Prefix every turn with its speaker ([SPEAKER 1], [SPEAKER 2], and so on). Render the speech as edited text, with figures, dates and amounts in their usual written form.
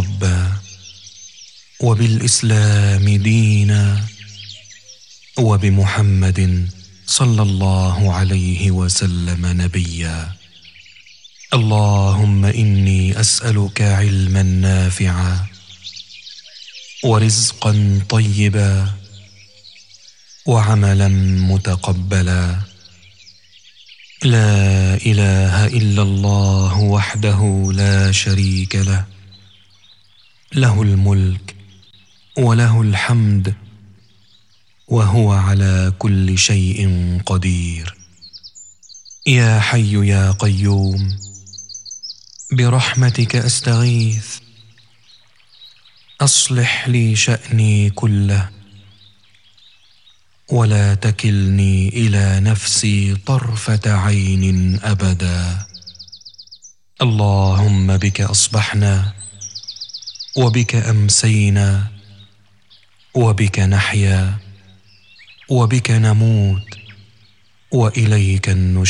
[SPEAKER 1] ربا، وبالإسلام دينا، وبمحمد صلى الله عليه وسلم نبيا. اللهم إني أسألك علما نافعا، ورزقا طيبا، وعملا متقبلا. لا إله إلا الله وحده لا شريك له، له الملك وله الحمد، وهو على كل شيء قدير. يا حي يا قيوم، برحمتك أستغيث، أصلح لي شأني كله، ولا تكلني إلى نفسي طرفة عين أبدا. اللهم بك أصبحنا، وبك أمسينا، وبك نحيا، وبك نموت، وإليك النشور.